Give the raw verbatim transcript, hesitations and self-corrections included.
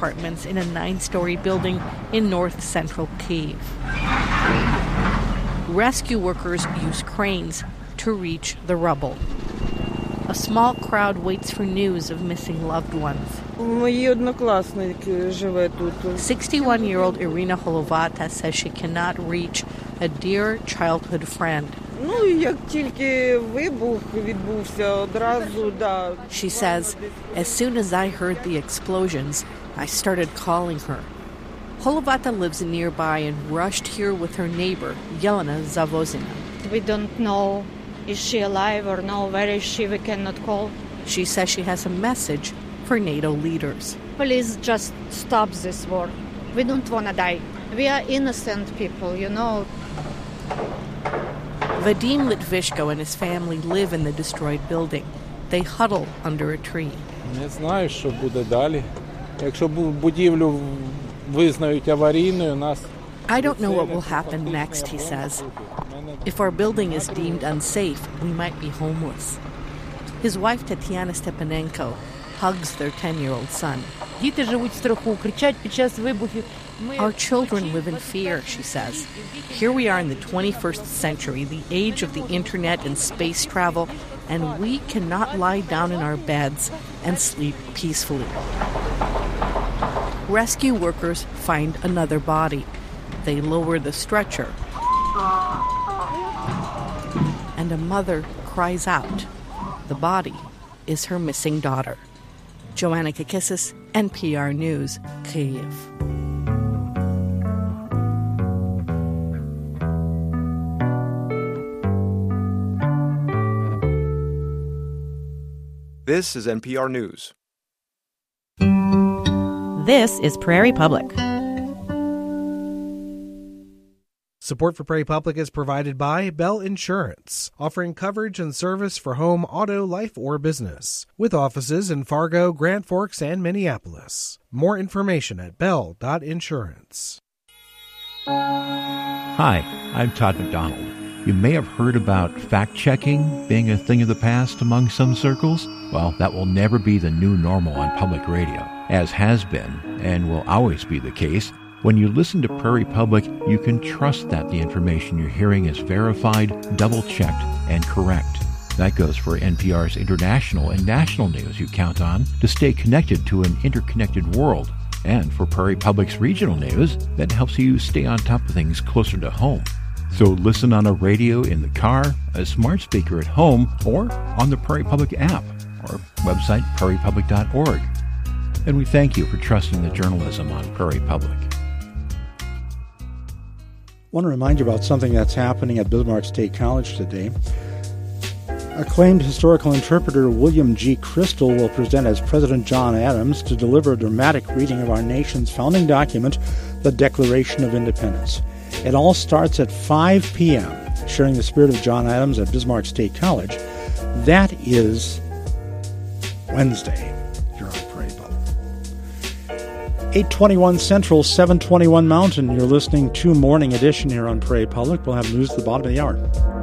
apartments in a nine-story building in north-central Kyiv. Rescue workers use cranes to reach the rubble. A small crowd waits for news of missing loved ones. sixty-one-year-old Irina Holovata says she cannot reach a dear childhood friend. She says, as soon as I heard the explosions, I started calling her. Holovata lives nearby and rushed here with her neighbor, Yelena Zavozina. We don't know, is she alive or no, where is she, we cannot call. She says she has a message for NATO leaders. Please just stop this war. We don't want to die. We are innocent people, you know. Vadim Litvishko and his family live in the destroyed building. They huddle under a tree. Не знаю, що буде далі. Якщо будівлю визнають аварійною, нас I don't know what will happen next, he says. If our building is deemed unsafe, we might be homeless. His wife, Tatiana Stepanenko, hugs their ten-year-old son. Our children live in fear, she says. Here we are in the twenty-first century, the age of the internet and space travel, and we cannot lie down in our beds and sleep peacefully. Rescue workers find another body. They lower the stretcher, and a mother cries out. The body is her missing daughter. Joanna Kakissis, N P R News, Kyiv. This is N P R News. This is Prairie Public. Support for Prairie Public is provided by Bell Insurance, offering coverage and service for home, auto, life, or business, with offices in Fargo, Grand Forks, and Minneapolis. More information at bell dot insurance. Hi, I'm Todd McDonald. You may have heard about fact-checking being a thing of the past among some circles. Well, that will never be the new normal on public radio, as has been and will always be the case. When you listen to Prairie Public, you can trust that the information you're hearing is verified, double-checked, and correct. That goes for N P R's international and national news you count on to stay connected to an interconnected world, and for Prairie Public's regional news that helps you stay on top of things closer to home. So listen on a radio in the car, a smart speaker at home, or on the Prairie Public app, or website prairie public dot org. And we thank you for trusting the journalism on Prairie Public. I want to remind you about something that's happening at Bismarck State College today. Acclaimed historical interpreter William G. Crystal will present as President John Adams to deliver a dramatic reading of our nation's founding document, the Declaration of Independence. It all starts at five p.m., sharing the spirit of John Adams at Bismarck State College. That is Wednesday. You're on Prairie Public. eight twenty-one Central, seven twenty-one Mountain. You're listening to Morning Edition here on Prairie Public. We'll have news at the bottom of the hour.